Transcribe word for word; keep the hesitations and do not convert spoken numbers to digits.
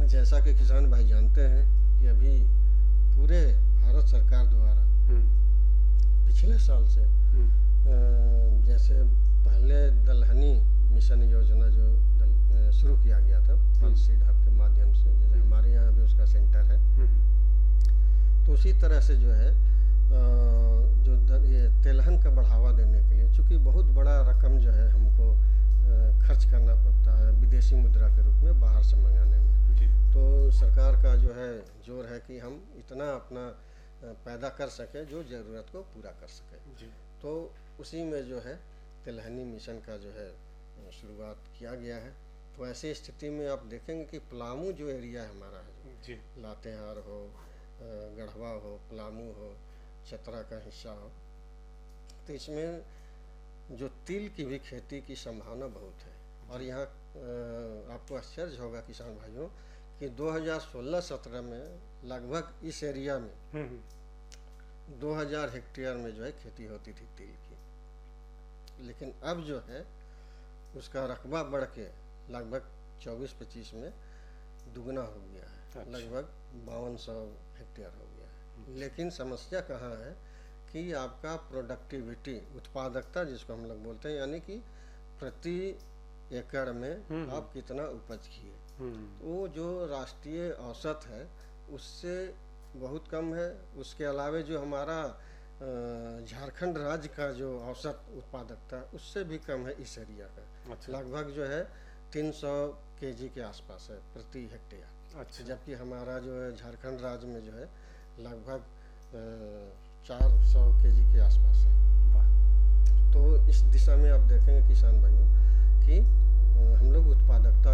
जैसा कि किसान भाई जानते हैं कि अभी पूरे भारत सरकार द्वारा पिछले साल से जैसे पहले दलहनी मिशन योजना जो दल, शुरू किया गया था पल्स सीड हब के माध्यम से, जैसे हमारे यहाँ भी उसका सेंटर है, तो उसी तरह से जो है जो ये तेलहन का बढ़ावा देने के लिए, चूँकि बहुत बड़ा रकम जो है हमको खर्च करना पड़ता है विदेशी मुद्रा के रूप में बाहर से मंगाने में जी। तो सरकार का जो है जोर है कि हम इतना अपना पैदा कर सकें जो ज़रूरत को पूरा कर सकें जी। तो उसी में जो है तिलहनी मिशन का जो है शुरुआत किया गया है। तो ऐसी स्थिति में आप देखेंगे कि पलामू जो एरिया है हमारा है जी, लातेहार हो, गढ़वा हो, पलामू हो, चतरा का हिस्सा हो, तो इसमें जो तिल की भी खेती की संभावना बहुत है। और यहाँ आपको आश्चर्य होगा किसान भाइयों कि दो हज़ार सोलह सत्रह में लगभग इस एरिया में दो हज़ार हेक्टेयर में जो है खेती होती थी तिल की, लेकिन अब जो है उसका रकबा बढ़ के लगभग चौबीस पच्चीस में दुगना हो गया है। अच्छा। लगभग बावन सौ हेक्टेयर हो गया है। लेकिन समस्या कहाँ है कि आपका प्रोडक्टिविटी, उत्पादकता जिसको हम लोग बोलते हैं, यानी कि प्रति एकड़ में आप कितना उपज किए, वो जो राष्ट्रीय औसत है उससे बहुत कम है। उसके अलावा जो हमारा झारखंड राज्य का जो औसत उत्पादकता उससे भी कम है इस एरिया का। अच्छा। लगभग जो है तीन सौ केजी के आसपास है प्रति हेक्टेयर। अच्छा। जबकि हमारा जो है झारखंड राज्य में जो है लगभग चार सौ केजी के आसपास है। तो इस दिशा में आप देखेंगे किसान भाइयों कि हम लोग उत्पादकता